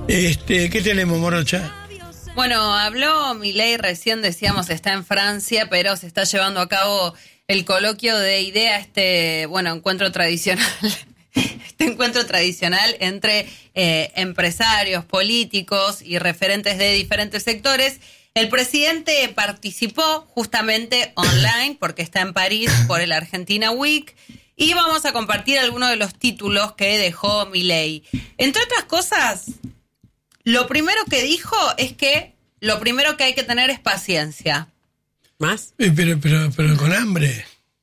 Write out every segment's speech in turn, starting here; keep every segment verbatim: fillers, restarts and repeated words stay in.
Este, ¿qué tenemos, Morocha? Bueno, habló Milei, recién decíamos, está en Francia, pero se está llevando a cabo el coloquio de IDEA, este, bueno, encuentro tradicional, este encuentro tradicional entre eh, empresarios, políticos y referentes de diferentes sectores. El presidente participó justamente online porque está en París por el Argentina Week y vamos a compartir algunos de los títulos que dejó Milei. Entre otras cosas, lo primero que dijo es que lo primero que hay que tener es paciencia. ¿Más? Eh, Pero, pero, pero con hambre.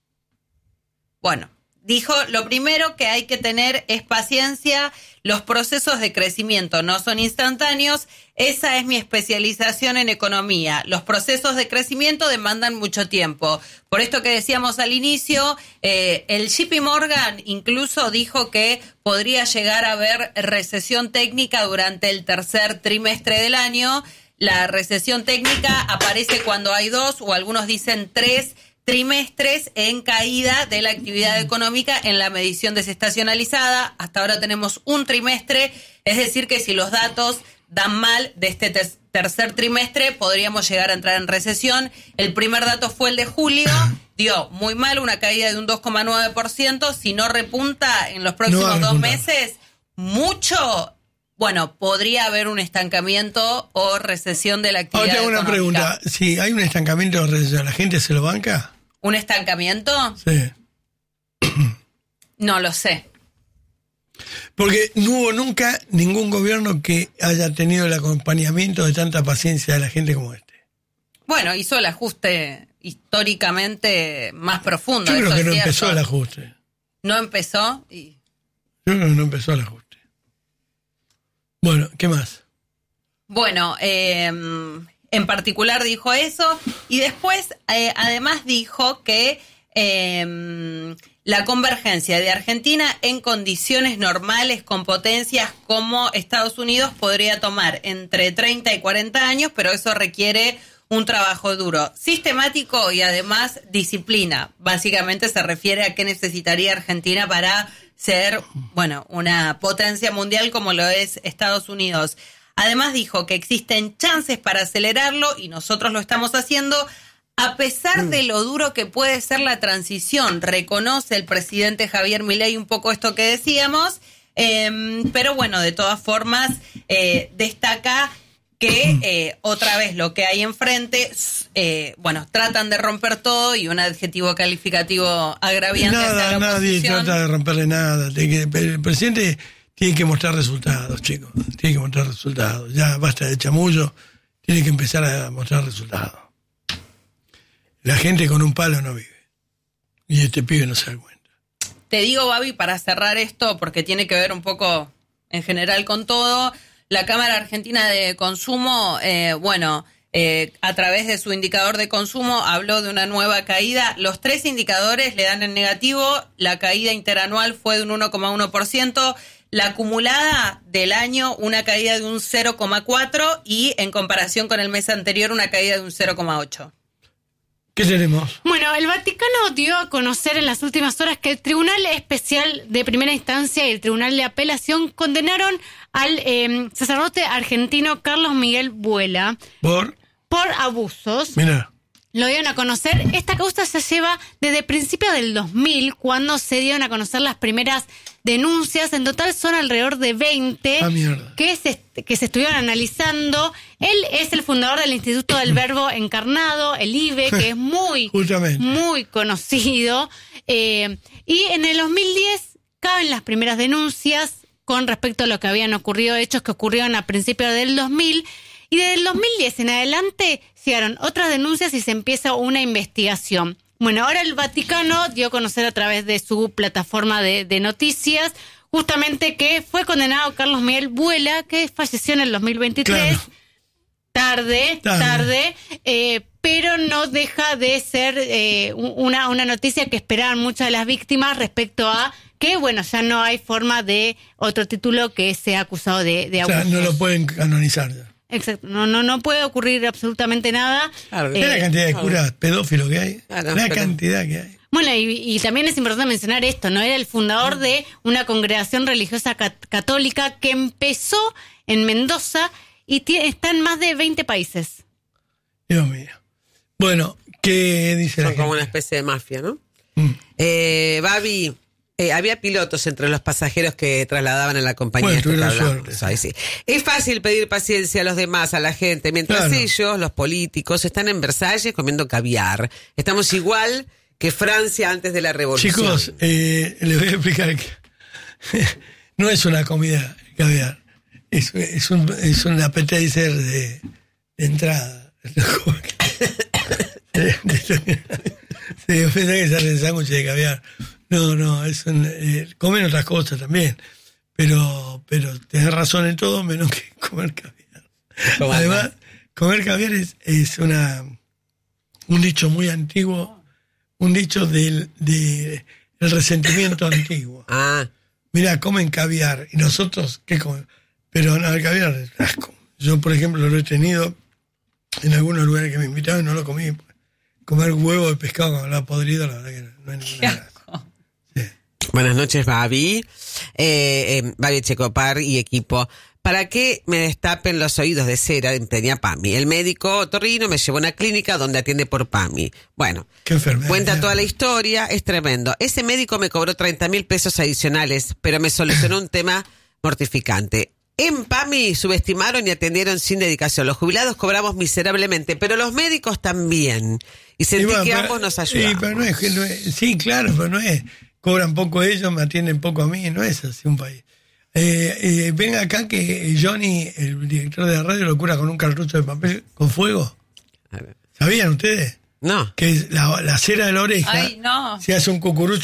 Bueno, dijo, lo primero que hay que tener es paciencia, los procesos de crecimiento no son instantáneos, esa es mi especialización en economía, los procesos de crecimiento demandan mucho tiempo. Por esto que decíamos al inicio, eh, el J P Morgan incluso dijo que podría llegar a haber recesión técnica durante el tercer trimestre del año. La recesión técnica aparece cuando hay dos o algunos dicen tres trimestres en caída de la actividad económica en la medición desestacionalizada. Hasta ahora tenemos un trimestre, es decir que si los datos dan mal de este ter- tercer trimestre podríamos llegar a entrar en recesión. El primer dato fue el de julio, dio muy mal, una caída de un dos coma nueve por ciento. Si no repunta en los próximos No dos meses, mucho, bueno, podría haber un estancamiento o recesión de la actividad Ahora te hago una económica. pregunta. Si hay un estancamiento de recesión, ¿la gente se lo banca? ¿Un estancamiento? Sí. No lo sé. Porque no hubo nunca ningún gobierno que haya tenido el acompañamiento de tanta paciencia de la gente como este. Bueno, hizo el ajuste históricamente más profundo. Yo creo eso que es no cierto. empezó el ajuste. No empezó y... Yo creo que no empezó el ajuste. Bueno, ¿qué más? Bueno, eh, en particular dijo eso y después eh, además dijo que eh, la convergencia de Argentina en condiciones normales con potencias como Estados Unidos podría tomar entre treinta y cuarenta años, pero eso requiere un trabajo duro, sistemático y además disciplina. Básicamente se refiere a qué necesitaría Argentina para ser, bueno, una potencia mundial como lo es Estados Unidos. Además dijo que existen chances para acelerarlo y nosotros lo estamos haciendo a pesar de lo duro que puede ser la transición. Reconoce el presidente Javier Milei un poco esto que decíamos, eh, pero bueno, de todas formas eh, destaca que eh, otra vez lo que hay enfrente, eh, bueno, tratan de romper todo y un adjetivo calificativo agraviante hacia Nada, la nadie oposición. trata de romperle nada. Tiene que- el presidente tiene que mostrar resultados, chicos. Tiene que mostrar resultados. Ya basta de chamullo. Tiene que empezar a mostrar resultados. La gente con un palo no vive. Y este pibe no se da cuenta. Te digo, Babi, para cerrar esto, porque tiene que ver un poco en general con todo, la Cámara Argentina de Consumo, eh, bueno, eh, a través de su indicador de consumo habló de una nueva caída. Los tres indicadores le dan en negativo, la caída interanual fue de un uno coma uno por ciento, la acumulada del año una caída de un cero coma cuatro por ciento y en comparación con el mes anterior una caída de un cero coma ocho por ciento. ¿Qué tenemos? Bueno, el Vaticano dio a conocer en las últimas horas que el Tribunal Especial de Primera Instancia y el Tribunal de Apelación condenaron al eh, sacerdote argentino Carlos Miguel Vuela ¿Por? por abusos. Mira. Lo dieron a conocer. Esta causa se lleva desde principios del dos mil, cuando se dieron a conocer las primeras denuncias. En total son alrededor de veinte Ah, mierda. que se, que se estuvieron analizando. Él es el fundador del Instituto del Verbo Encarnado, el I B E, que es muy, Justamente. muy conocido. Eh, y en el dos mil diez caben las primeras denuncias con respecto a lo que habían ocurrido, hechos que ocurrieron a principios del dos mil. Y desde el dos mil diez en adelante llegaron otras denuncias y se empieza una investigación. Bueno, ahora el Vaticano dio a conocer a través de su plataforma de, de noticias justamente que fue condenado Carlos Miguel Vuela, que falleció en el dos mil veintitrés. Claro. Tarde, Tarde. tarde, eh, pero no deja de ser eh, una, una noticia que esperaban muchas de las víctimas respecto a que, bueno, ya no hay forma de otro título que sea acusado de, de O sea, abuso. no lo pueden canonizar ya. Exacto, no, no, no puede ocurrir absolutamente nada. Claro, Mira la Eh, cantidad de curas pedófilos que hay. Claro, la pero- cantidad que hay. Bueno, y, y también es importante mencionar esto, ¿no? Era el fundador de una congregación religiosa cat- católica que empezó en Mendoza y t- está en más de veinte países. Dios mío. Bueno, ¿qué dice la Son como gente? una especie de mafia, ¿no? Mm. Eh, Babi, eh, había pilotos entre los pasajeros que trasladaban a la compañía. Bueno, esta que tuvieron hablamos. suerte. Ay, sí. Es fácil pedir paciencia a los demás, a la gente, mientras Claro. ellos, los políticos, están en Versalles comiendo caviar. Estamos igual que Francia antes de la revolución. Chicos, eh, les voy a explicar que no es una comida caviar, es, es, un, es un appetizer de, de entrada. Se piensa que se hacen sándwiches de caviar. No, no, es un, eh, comen otras cosas también, pero pero tenés razón en todo menos que comer caviar. ¿Cómo Además, anda? comer caviar es, es una un dicho muy antiguo, un dicho del de, el resentimiento antiguo. Ah, Mira, comen caviar. ¿Y nosotros qué comemos? Pero no, el caviar es asco. Yo, por ejemplo, lo he tenido en algunos lugares que me invitaban y no lo comí. Comer huevo de pescado con la podrido, la verdad que no, no hay ninguna Qué gracia. asco. Sí. buenas noches, Babi. Eh, eh, Babi Checopar y equipo. ¿Para qué me destapen los oídos de cera? Tenía PAMI. El médico Torrino me llevó a una clínica donde atiende por PAMI. Bueno, Qué enfermedad. cuenta toda la historia, es tremendo. Ese médico me cobró treinta mil pesos adicionales, pero me solucionó un tema mortificante. En PAMI subestimaron y atendieron sin dedicación. Los jubilados cobramos miserablemente, pero los médicos también. Y sentí Y bueno, que pero- ambos nos sí, ayudamos. pero no es, que no es- sí, claro, pero no es. Cobran poco ellos, me atienden poco a mí, no es así un país. Eh, eh, ven acá que Johnny, el director de la radio, lo cura con un cartucho de papel con fuego. A ver. ¿Sabían ustedes? No. Que es la, la cera de la oreja Ay, no. se hace un cucurucho